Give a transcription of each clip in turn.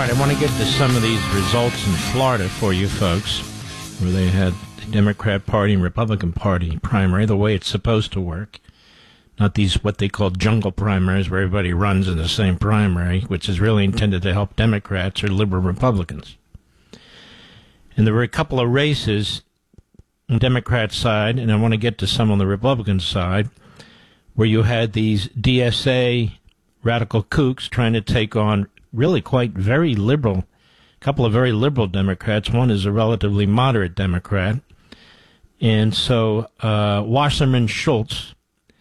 right, I want to get to some of these results in Florida for you folks, where they had the Democrat Party and Republican Party primary the way it's supposed to work. Not these, what they call jungle primaries, where everybody runs in the same primary, which is really intended to help Democrats or liberal Republicans. And there were a couple of races on the Democrat side, and I want to get to some on the Republican side, where you had these DSA radical kooks trying to take on really quite very liberal, a couple of very liberal Democrats. One is a relatively moderate Democrat. And so Wasserman Schultz,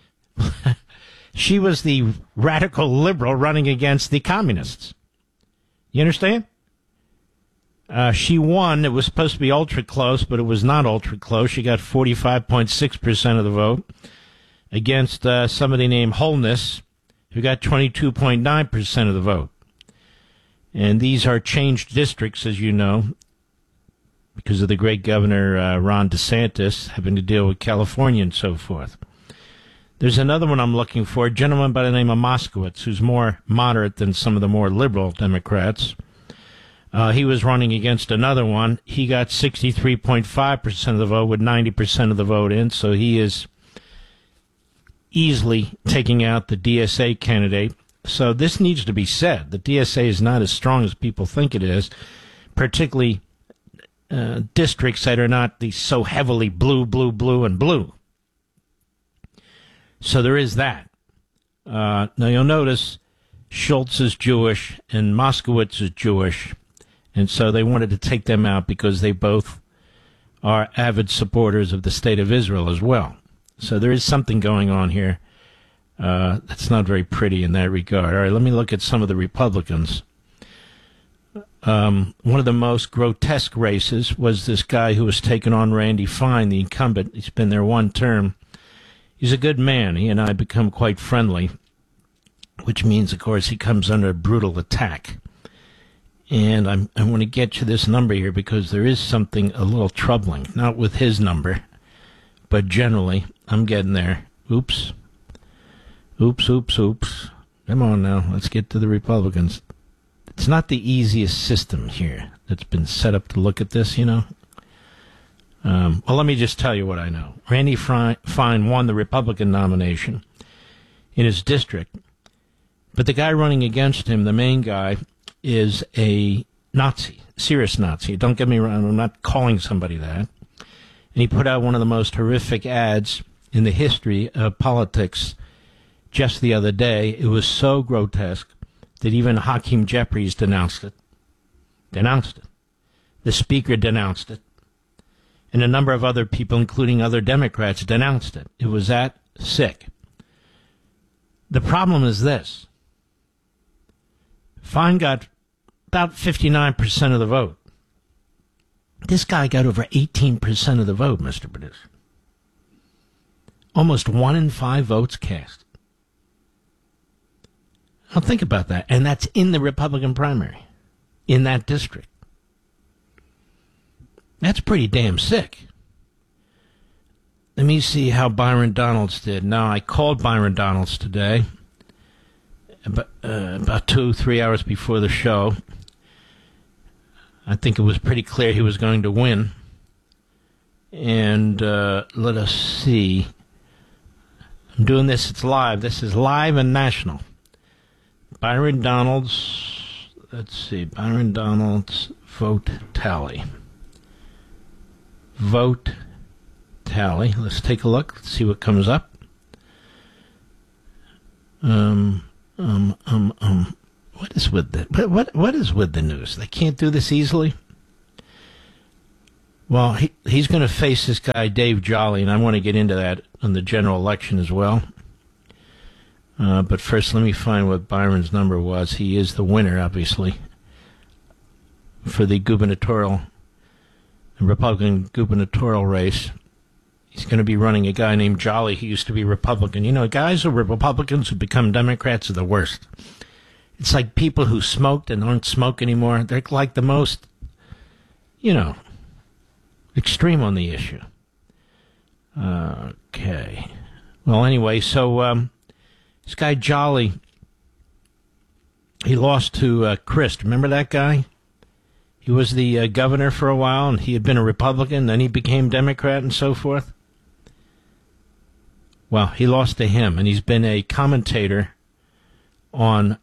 she was the radical liberal running against the communists. You understand? She won. It was supposed to be ultra close, but it was not ultra close. She got 45.6% of the vote against somebody named Holness, who got 22.9% of the vote. And these are changed districts, as you know, because of the great Governor Ron DeSantis having to deal with California and so forth. There's another one I'm looking for, a gentleman by the name of Moskowitz, who's more moderate than some of the more liberal Democrats. He was running against another one. He got 63.5% of the vote with 90% of the vote in, so he is easily taking out the DSA candidate. So this needs to be said. The DSA is not as strong as people think it is, particularly districts that are not so heavily blue, blue, blue, and blue. So there is that. Now you'll notice Schultz is Jewish and Moskowitz is Jewish, and so they wanted to take them out because they both are avid supporters of the State of Israel as well. So there is something going on here that's not very pretty in that regard. All right, let me look at some of the Republicans. One of the most grotesque races was this guy who was taking on Randy Fine, the incumbent. He's been there one term. He's a good man. He and I become quite friendly, which means, of course, he comes under brutal attack. And I want to get you this number here because there is something a little troubling, not with his number, but generally. I'm getting there. Oops. Oops, oops, oops. Come on now. Let's get to the Republicans. It's not the easiest system here that's been set up to look at this, you know. Well, let me just tell you what I know. Randy Fine won the Republican nomination in his district, but the guy running against him, the main guy, is a Nazi, serious Nazi. Don't get me wrong, I'm not calling somebody that. And he put out one of the most horrific ads in the history of politics just the other day. It was so grotesque that even Hakeem Jeffries denounced it. The speaker denounced it. And a number of other people, including other Democrats, denounced it. It was that sick. The problem is this. Fine got about 59% of the vote. This guy got over 18% of the vote, Mr. Producer. Almost 1 in 5 votes cast. Now think about that. And that's in the Republican primary, in that district. That's pretty damn sick. Let me see how Byron Donalds did. Now, I called Byron Donalds today, about 2-3 hours before the show. I think it was pretty clear he was going to win. And let us see. I'm doing this. It's live. This is live and national. Byron Donalds. Let's see. Byron Donalds vote tally. Vote tally. Let's take a look. Let's see what comes up. What is with the what is with the news? They can't do this easily. Well, he's going to face this guy Dave Jolly, and I want to get into that on the general election as well. But first, let me find what Byron's number was. He is the winner, obviously, for the Republican gubernatorial race. He's going to be running a guy named Jolly. He used to be Republican. You know, guys who were Republicans who become Democrats are the worst. It's like people who smoked and don't smoke anymore. They're like the most, extreme on the issue. Okay. Well, anyway, so this guy Jolly He lost to Crist. Remember that guy? He was the governor for a while, and he had been a Republican, then he became Democrat and so forth. Well, he lost to him, and he's been a commentator on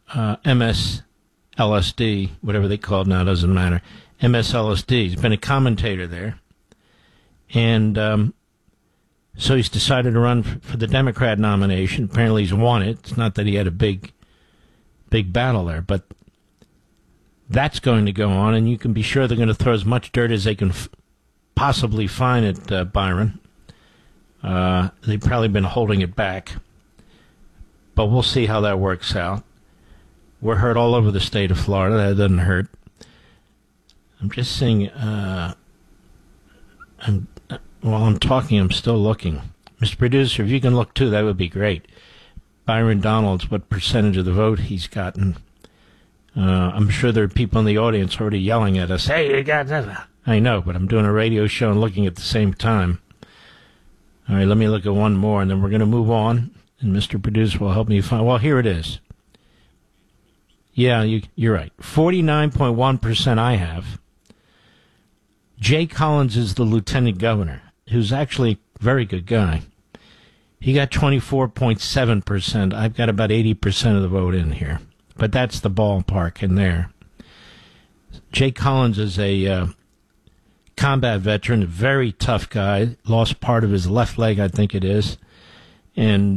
MSLSD, whatever they call it now, doesn't matter. MSLSD. He's been a commentator there. And so he's decided to run for the Democrat nomination. Apparently he's won it. It's not that he had a big battle there, but that's going to go on, and you can be sure they're going to throw as much dirt as they can possibly find at Byron. They've probably been holding it back, but we'll see how that works out. We're heard all over the state of Florida. That doesn't hurt. I'm just saying, while I'm talking, I'm still looking. Mr. Producer, if you can look too, that would be great. Byron Donalds, what percentage of the vote he's gotten. I'm sure there are people in the audience already yelling at us, hey, you got that. I know, but I'm doing a radio show and looking at the same time. All right, let me look at one more, and then we're going to move on, and Mr. Producer will help me find. Well, here it is. Yeah, you're right. 49.1% I have. Jay Collins is the lieutenant governor, who's actually a very good guy. He got 24.7%. I've got about 80% of the vote in here. But that's the ballpark in there. Jay Collins is a combat veteran, a very tough guy. Lost part of his left leg, I think it is. And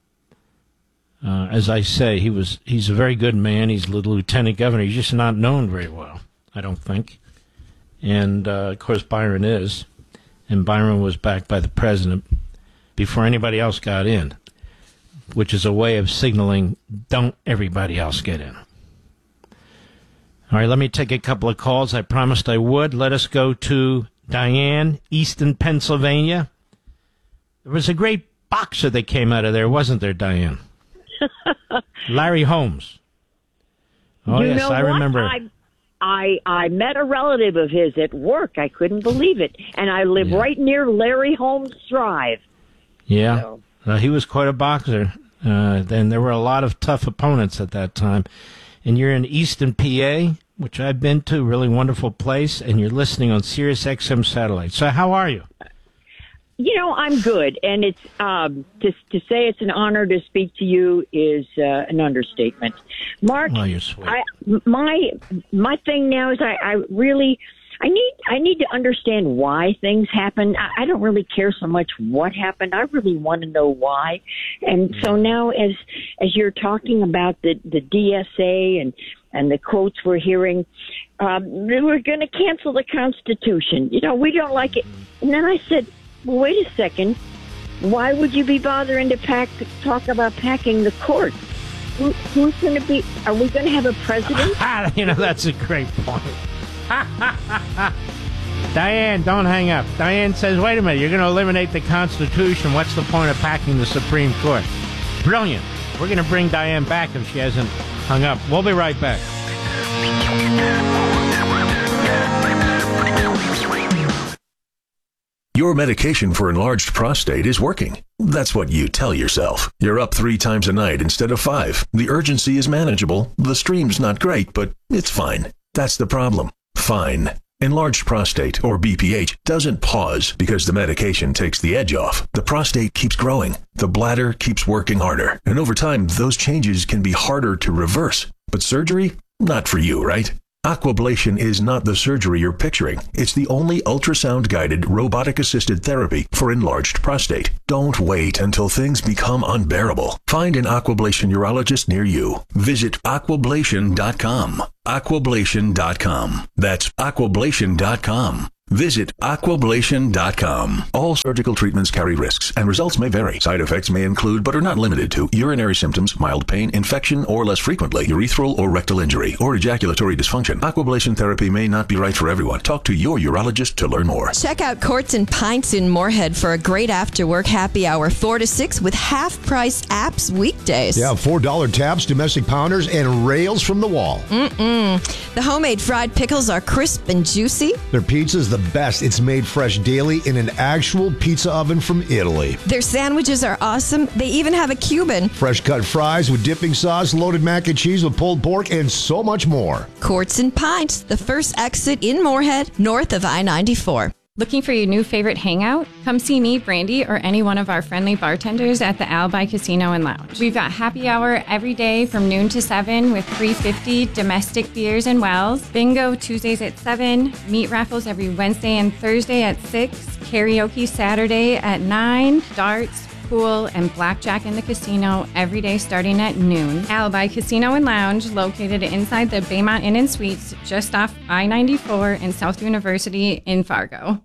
as I say, he's a very good man. He's the lieutenant governor. He's just not known very well, I don't think. And, of course, Byron is. And Byron was backed by the president before anybody else got in, which is a way of signaling, don't everybody else get in. All right, let me take a couple of calls. I promised I would. Let us go to Diane, Easton, Pennsylvania. There was a great boxer that came out of there, wasn't there, Diane? Larry Holmes. Oh, you yes, know I remember. I met a relative of his at work. I couldn't believe it. And I live right near Larry Holmes Drive. Yeah, so. He was quite a boxer. Then there were a lot of tough opponents at that time. And you're in Easton, PA, which I've been to, really wonderful place, and you're listening on Sirius XM satellite. So how are you? You know, I'm good, and it's to say it's an honor to speak to you is an understatement. Mark, oh, you're sweet. My thing now is I need to understand why things happen. I don't really care so much what happened. I really want to know why. And so now as you're talking about the DSA and the quotes we're hearing, we're going to cancel the Constitution. You know, we don't like it. And then I said, well, wait a second. Why would you be bothering to talk about packing the court? Who's going to be? Are we going to have a president? You know, that's a great point. Diane, don't hang up. Diane says, wait a minute, you're going to eliminate the Constitution. What's the point of packing the Supreme Court? Brilliant. We're going to bring Diane back if she hasn't hung up. We'll be right back. Your medication for enlarged prostate is working. That's what you tell yourself. You're up 3 times a night instead of 5. The urgency is manageable. The stream's not great, but it's fine. That's the problem. Fine. Enlarged prostate, or BPH, doesn't pause because the medication takes the edge off. The prostate keeps growing. The bladder keeps working harder. And over time, those changes can be harder to reverse. But surgery? Not for you, right? Aquablation is not the surgery you're picturing. It's the only ultrasound-guided, robotic-assisted therapy for enlarged prostate. Don't wait until things become unbearable. Find an Aquablation urologist near you. Visit aquablation.com. Aquablation.com. That's aquablation.com. Visit aquablation.com. All surgical treatments carry risks, and results may vary. Side effects may include, but are not limited to, urinary symptoms, mild pain, infection, or less frequently, urethral or rectal injury, or ejaculatory dysfunction. Aquablation therapy may not be right for everyone. Talk to your urologist to learn more. Check out Courts and Pints in Moorhead for a great after-work happy hour, 4 to 6, with half-price apps weekdays. Yeah, $4 taps, domestic pounders, and rails from the wall. The homemade fried pickles are crisp and juicy. Their pizza's the the best. It's made fresh daily in an actual pizza oven from Italy. Their sandwiches are awesome. They even have a Cuban. Fresh cut fries with dipping sauce, loaded mac and cheese with pulled pork, and so much more. Courts and Pints, the first exit in Moorhead, north of I-94. Looking for your new favorite hangout? Come see me, Brandy, or any one of our friendly bartenders at the Alibi Casino and Lounge. We've got happy hour every day from noon to 7 with $3.50 domestic beers and wells. Bingo Tuesdays at 7. Meat raffles every Wednesday and Thursday at 6. Karaoke Saturday at 9. Darts, pool, and blackjack in the casino every day starting at noon. Alibi Casino and Lounge, located inside the Baymont Inn and Suites, just off I-94 in South University in Fargo.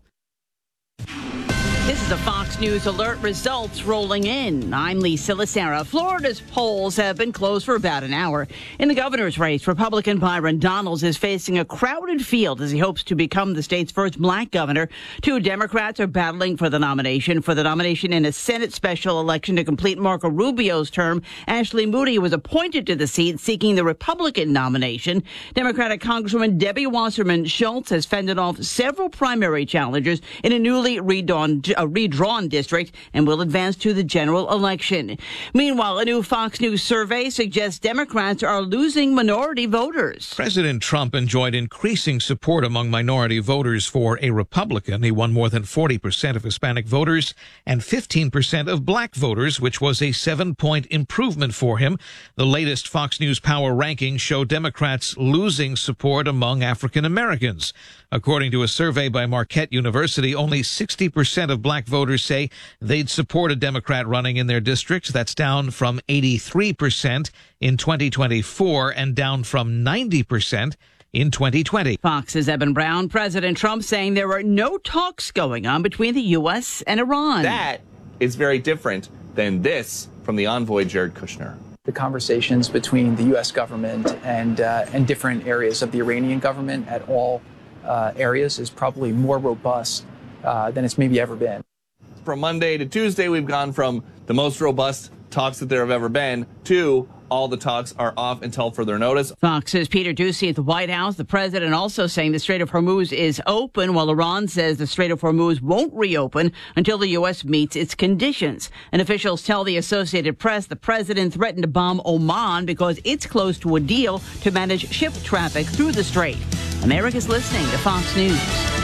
This is a Fox News Alert. Results rolling in. I'm Lisa Lacera. Florida's polls have been closed for about an hour. In the governor's race, Republican Byron Donalds is facing a crowded field as he hopes to become the state's first black governor. Two Democrats are battling for the nomination. For the nomination in a Senate special election to complete Marco Rubio's term, Ashley Moody was appointed to the seat seeking the Republican nomination. Democratic Congresswoman Debbie Wasserman Schultz has fended off several primary challengers in a newly redrawn district and will advance to the general election. Meanwhile, a new Fox News survey suggests Democrats are losing minority voters. President Trump enjoyed increasing support among minority voters for a Republican. He won more than 40% of Hispanic voters and 15% of black voters, which was a 7-point improvement for him. The latest Fox News Power rankings show Democrats losing support among African Americans. According to a survey by Marquette University, only 60% of black voters say they'd support a Democrat running in their districts. That's down from 83% in 2024 and down from 90% in 2020. Fox's Eben Brown. President Trump saying there are no talks going on between the U.S. and Iran. That is very different than this from the envoy, Jared Kushner. The conversations between the U.S. government and different areas of the Iranian government at all areas is probably more robust than it's maybe ever been. From Monday to Tuesday, we've gone from the most robust talks that there have ever been to all the talks are off until further notice. Fox's Peter Doocy at the White House. The president also saying the Strait of Hormuz is open, while Iran says the Strait of Hormuz won't reopen until the U.S. meets its conditions. And officials tell the Associated Press the president threatened to bomb Oman because it's close to a deal to manage ship traffic through the strait. America's listening to Fox News.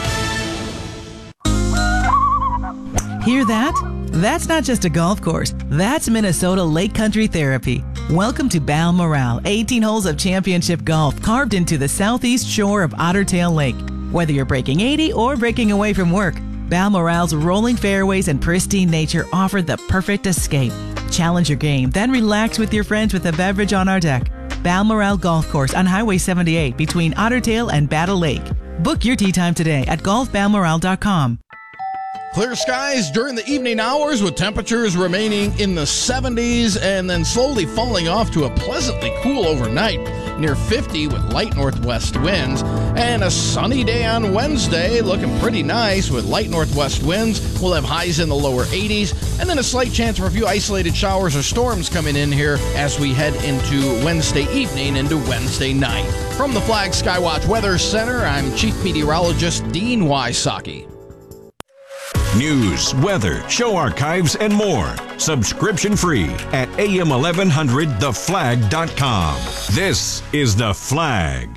Hear that? That's not just a golf course. That's Minnesota Lake Country Therapy. Welcome to Balmoral, 18 holes of championship golf carved into the southeast shore of Otter Tail Lake. Whether you're breaking 80 or breaking away from work, Balmoral's rolling fairways and pristine nature offer the perfect escape. Challenge your game, then relax with your friends with a beverage on our deck. Balmoral Golf Course on Highway 78 between Otter Tail and Battle Lake. Book your tee time today at golfbalmoral.com. Clear skies during the evening hours with temperatures remaining in the 70s and then slowly falling off to a pleasantly cool overnight near 50 with light northwest winds. And a sunny day on Wednesday looking pretty nice with light northwest winds. We'll have highs in the lower 80s and then a slight chance for a few isolated showers or storms coming in here as we head into Wednesday evening into Wednesday night. From the Flag Skywatch Weather Center, I'm Chief Meteorologist Dean Wysocki. News, weather, show archives, and more. Subscription free at am1100theflag.com. This is The Flag.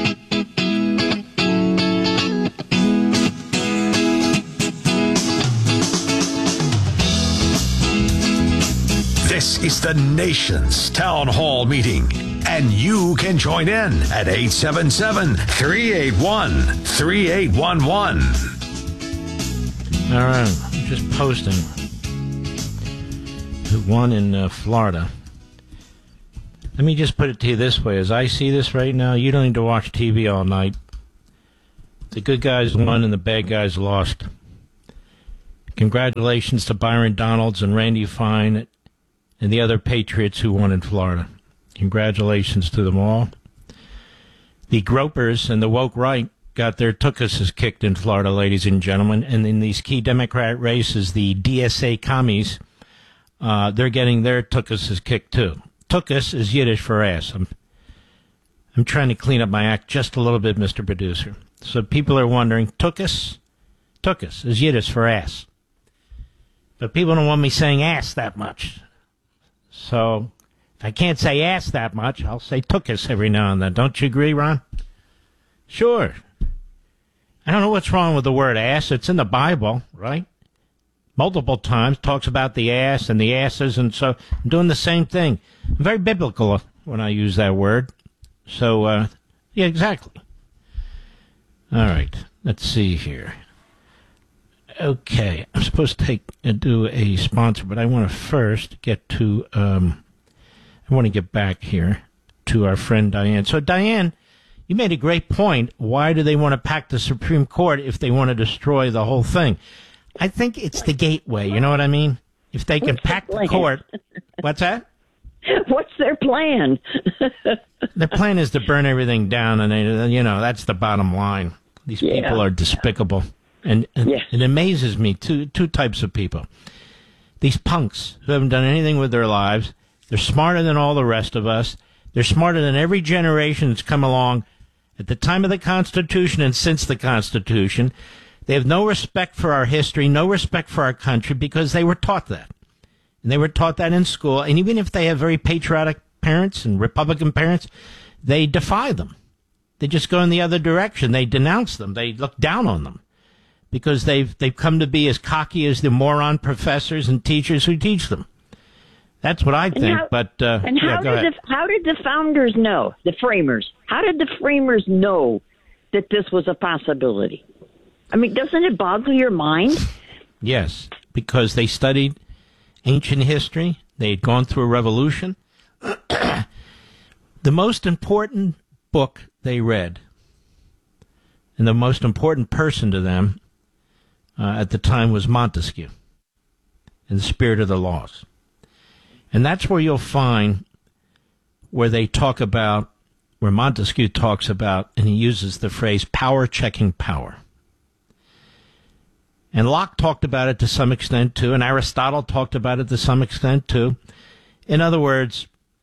This is the nation's town hall meeting, and you can join in at 877-381-3811. All right, I'm just posting one in Florida. Let me just put it to you this way. As I see this right now, you don't need to watch TV all night. The good guys won and the bad guys lost. Congratulations to Byron Donalds and Randy Fine and the other Patriots who won in Florida. Congratulations to them all. The gropers and the woke right got their tuchuses kicked in Florida, ladies and gentlemen. And in these key Democrat races, the DSA commies, they're getting their tuchuses kicked too. Tuchus is Yiddish for ass. I'm trying to clean up my act just a little bit, Mr. Producer. So people are wondering, tuchus? Tuchus is Yiddish for ass. But people don't want me saying ass that much. So if I can't say ass that much, I'll say tuchus every now and then. Don't you agree, Ron? Sure. I don't know what's wrong with the word ass. It's in the Bible, right? Multiple times talks about the ass and the asses, and so I'm doing the same thing. I'm very biblical when I use that word. So, yeah, exactly. All right, let's see here. Okay, I'm supposed to do a sponsor, but I want to first get to, I want to get back here to our friend Diane. So, Diane, you made a great point. Why do they want to pack the Supreme Court if they want to destroy the whole thing? I think it's the gateway, you know what I mean? If they can pack the court. What's that? What's their plan? Their plan is to burn everything down, and that's the bottom line. These people are despicable. And it amazes me, two types of people. These punks who haven't done anything with their lives. They're smarter than all the rest of us. They're smarter than every generation that's come along at the time of the Constitution and since the Constitution. They have no respect for our history, no respect for our country, because they were taught that. And they were taught that in school. And even if they have very patriotic parents and Republican parents, they defy them. They just go in the other direction. They denounce them. They look down on them because they've come to be as cocky as the moron professors and teachers who teach them. That's what I think. How did the founders know, the framers? How did the framers know that this was a possibility? I mean, doesn't it boggle your mind? Yes, because they studied ancient history. They had gone through a revolution. The most important book they read, and the most important person to them at the time was Montesquieu, in the Spirit of the Laws. And that's where you'll find where they talk about, where Montesquieu talks about, and he uses the phrase, power checking power. And Locke talked about it to some extent, too, and Aristotle talked about it to some extent, too. In other words,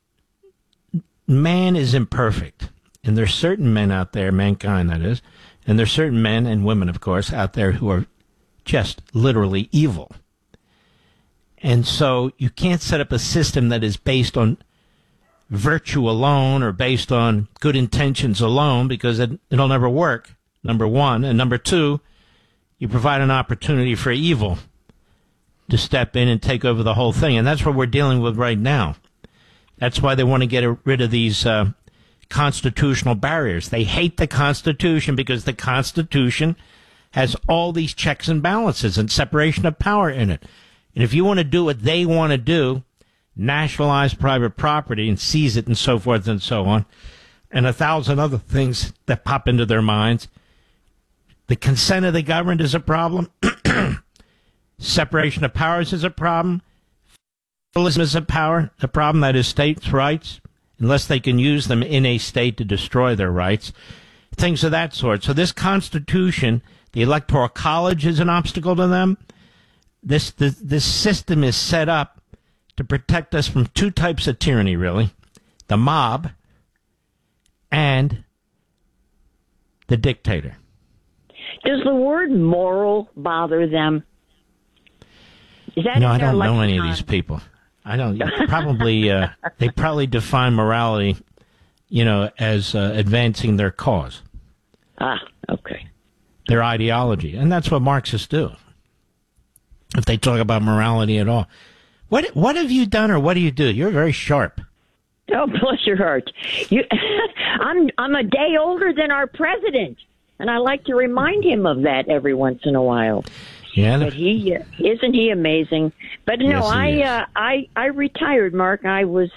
man is imperfect, and there's certain men out there, mankind that is, and there's certain men and women, of course, out there who are just literally evil. And so you can't set up a system that is based on virtue alone or based on good intentions alone, because it'll never work, number one. And number two, you provide an opportunity for evil to step in and take over the whole thing. And that's what we're dealing with right now. That's why they want to get rid of these constitutional barriers. They hate the Constitution because the Constitution has all these checks and balances and separation of power in it. And if you want to do what they want to do, nationalize private property and seize it and so forth and so on, and 1,000 other things that pop into their minds, the consent of the government is a problem. Separation of powers is a problem. Federalism is a problem, that is states' rights, unless they can use them in a state to destroy their rights. Things of that sort. So this Constitution, the Electoral College is an obstacle to them. This system is set up to protect us from two types of tyranny, really. The mob and the dictator. Does the word moral bother them? Is that I don't know any of these people. I don't. Probably they probably define morality, as advancing their cause. Ah, okay. Their ideology, and that's what Marxists do. If they talk about morality at all, what have you done or what do you do? You're very sharp. Oh, bless your heart. I'm a day older than our president, and I like to remind him of that every once in a while. Yeah, but isn't he amazing? But no, yes, I retired, Mark. I was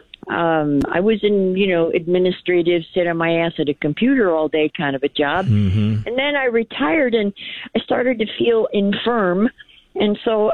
in administrative, sit on my ass at a computer all day kind of a job, and then I retired and I started to feel infirm, and so